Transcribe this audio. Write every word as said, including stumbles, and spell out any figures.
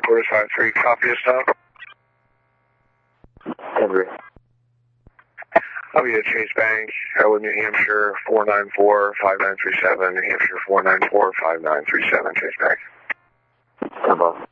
Headquarters five three, copy a stop. Henry. I'll be at Chase Bank, Elwood, New Hampshire, four nine four, five nine three seven, New Hampshire, four nine four, five nine three seven, Chase Bank. Come on.